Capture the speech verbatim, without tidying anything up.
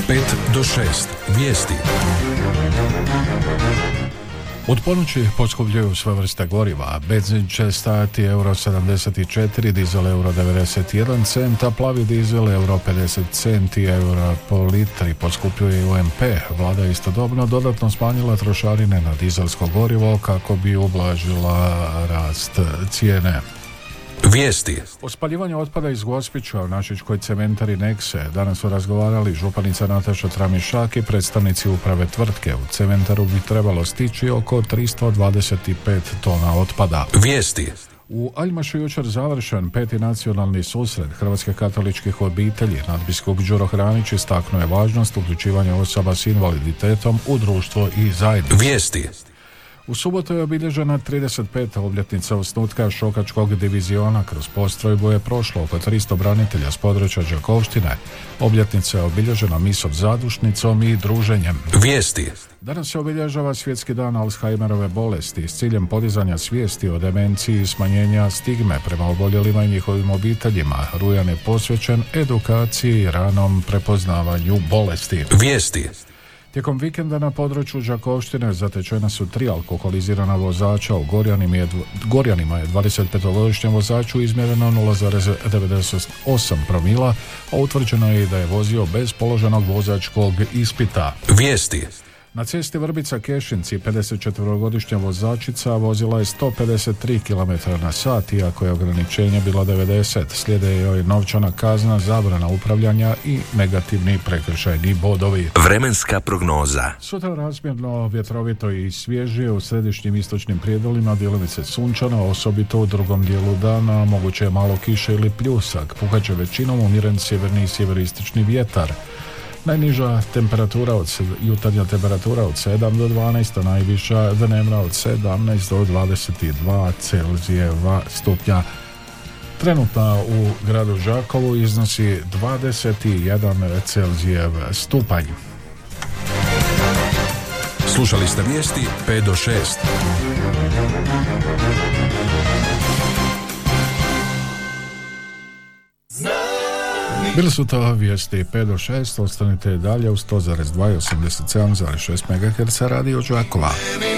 pet do šest. Vijesti. Od ponoći poskupljuju sve vrste goriva. Benzin će stajati euro sedamdeset četiri, dizel euro devedeset jedan cent, a plavi dizel euro pedeset centi, euro po litri. Poskupljuje i U M P. Vlada je istodobno dodatno smanjila trošarine na dizelsko gorivo kako bi ublažila rast cijene. Vijesti. O spaljivanju otpada iz Gospića u našičkoj cementari Nekse danas su razgovarali županica Nataša Tramišak i predstavnici uprave tvrtke. U cementaru bi trebalo stići oko tristo dvadeset pet tona otpada. Vijesti. U Aljmašu jučer završen peti nacionalni susret hrvatskih katoličkih obitelji. Nadbiskup Đuro Hranić istaknuo je važnost uključivanja osoba s invaliditetom u društvo i zajednicu. Vijesti. U subotu je obilježena trideset peta obljetnica osnutka šokačkog diviziona. Kroz postrojbu je prošlo oko tristo branitelja s područja Đakovštine. Obljetnica je obilježena misom zadušnicom i druženjem. Vijesti. Danas se obilježava svjetski dan Alzheimerove bolesti s ciljem podizanja svijesti o demenciji i smanjenja stigme prema oboljelima i njihovim obiteljima. Rujan je posvećen edukaciji i ranom prepoznavanju bolesti. Vijesti. Tijekom vikenda na području Đakovštine zatečena su tri alkoholizirana vozača. U Gorjanima je, Gorjanima je dvadesetpetogodišnjem vozaču izmjereno nula zarez devedeset osam promila, a utvrđeno je i da je vozio bez položenog vozačkog ispita. Vijesti. Na cesti Vrbica-Kešinci pedesetčetverogodišnja vozačica vozila je sto pedeset tri kilometra na sat, iako je ograničenje bilo devedeset. Slijede joj novčana kazna, zabrana upravljanja i negativni prekršajni bodovi. Vremenska prognoza. Sutra razmjerno vjetrovito i svježije u središnjim istočnim prijedolima, djelomice sunčano, osobito u drugom dijelu dana moguće je malo kiše ili pljusak. Puhat će većinom umjeren sjeverni i sjeveristični vjetar. Najniža temperatura od jutarnja temperatura od sedam do dvanaest, a najviša dnevna od sedamnaest do dvadeset dva Celzijeva stupnja. Trenutna u gradu Đakovu iznosi dvadeset jedan Celzijev stupanj. Slušali ste vijesti pet do šest. Bili su to vijesti pet do šest, ostanite dalje u sto zarez dva i osamdeset sedam zarez šest megaherca Radio Đakova.